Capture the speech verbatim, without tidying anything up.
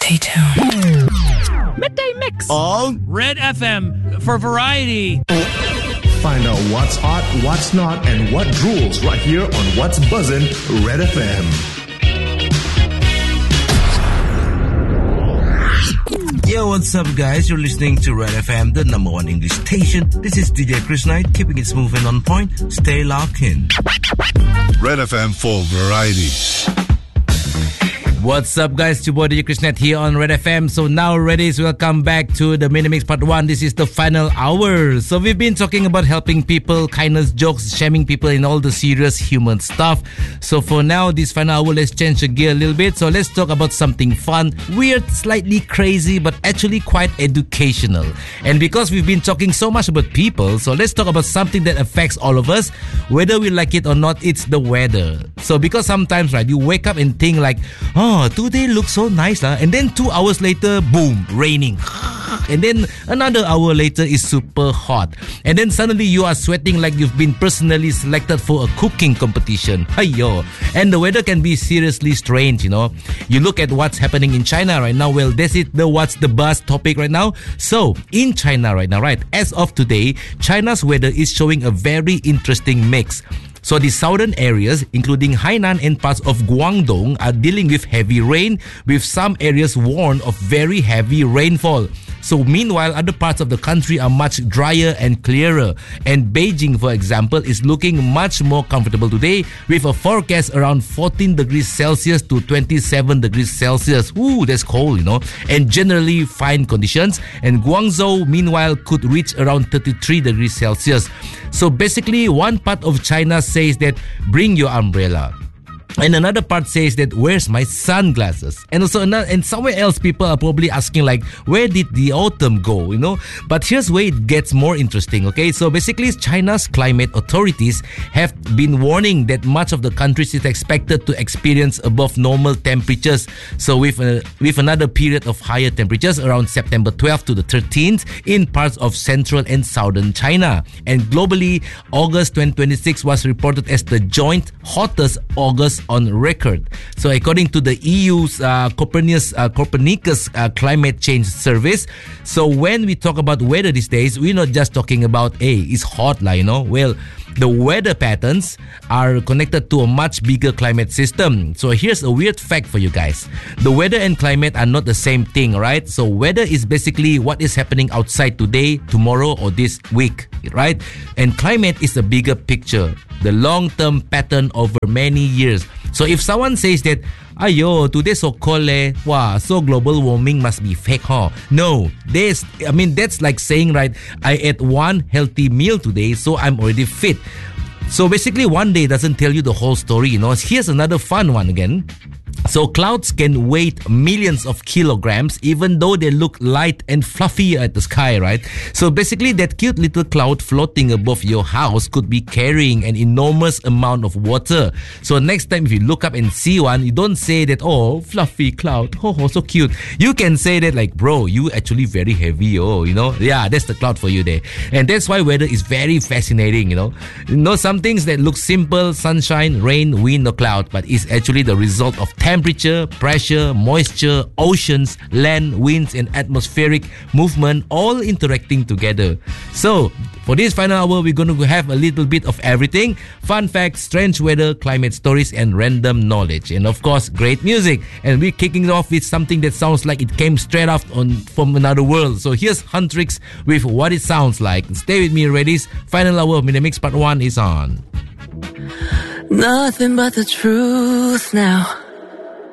Stay tuned. Midday Mix on Red F M for variety. Find out what's hot, what's not, and what drools right here on What's Buzzin' Red F M. Yo, what's up, guys? You're listening to Red F M, the number one English station. This is D J Chris Knight, keeping it smooth and on point. Stay locked in. Red F M for variety. What's up, guys? It's your boy D J Chris Knight here on Red F M. So now, Reddies, welcome back to the Mini Mix Part one. This is the final hour. So we've been talking about helping people, kindness, jokes, shaming people, and all the serious human stuff. So for now, this final hour, let's change the gear a little bit. So let's talk about something fun, weird, slightly crazy, but actually quite educational. And because we've been talking so much about people, so let's talk about something that affects all of us, whether we like it or not. It's the weather. So because sometimes, right, you wake up and think like, oh, today looks so nice, huh? And then two hours later, boom, raining. And then another hour later is super hot. And then suddenly you are sweating like you've been personally selected for a cooking competition. Hiyo. And the weather can be seriously strange, you know. You look at what's happening in China right now. Well, that's it, the what's the buzz topic right now. So, in China right now, right, as of today, China's weather is showing a very interesting mix. So the southern areas, including Hainan and parts of Guangdong, are dealing with heavy rain, with some areas warned of very heavy rainfall. So meanwhile, other parts of the country are much drier and clearer. And Beijing, for example, is looking much more comfortable today with a forecast around fourteen degrees Celsius to twenty-seven degrees Celsius. Ooh, that's cold, you know. And generally fine conditions. And Guangzhou, meanwhile, could reach around thirty-three degrees Celsius. So basically, one part of China says that bring your umbrella. And another part says that where's my sunglasses? And also another, and somewhere else people are probably asking like, where did the autumn go, you know? But here's where it gets more interesting, okay? So basically China's climate authorities have been warning that much of the country is expected to experience above normal temperatures. So with a, with another period of higher temperatures around September twelfth to the thirteenth in parts of central and southern China. And globally, August twenty twenty-six was reported as the joint hottest August on record. So according to the E U's uh, Copernicus, uh, Copernicus uh, Climate Change Service, so when we talk about weather these days, we're not just talking about, hey, it's hot, like, you know, well, the weather patterns are connected to a much bigger climate system. So here's a weird fact for you guys. The weather and climate are not the same thing, right? So weather is basically what is happening outside today, tomorrow, or this week, right? And climate is the bigger picture, the long-term pattern over many years. So if someone says that, ayo, today so cold eh, wow, so global warming must be fake, huh? No, this, I mean, that's like saying, right, I ate one healthy meal today, so I'm already fit. So basically, one day doesn't tell you the whole story, you know. Here's another fun one again. So clouds can weigh millions of kilograms even though they look light and fluffy at the sky, right? So basically that cute little cloud floating above your house could be carrying an enormous amount of water. So next time if you look up and see one, you don't say that, oh, fluffy cloud, oh, oh so cute. You can say that like, bro, you actually very heavy, oh, you know? Yeah, that's the cloud for you there. And that's why weather is very fascinating, you know? You know, some things that look simple, sunshine, rain, wind or cloud, but is actually the result of temperature, pressure, moisture, oceans, land, winds, and atmospheric movement all interacting together. So, for this final hour, we're going to have a little bit of everything. Fun facts, strange weather, climate stories, and random knowledge. And of course, great music. And we're kicking it off with something that sounds like it came straight out on from another world. So here's Huntrix with What It Sounds Like. Stay with me, Reddies. Final hour of Mini Mix Part one is on. Nothing but the truth now.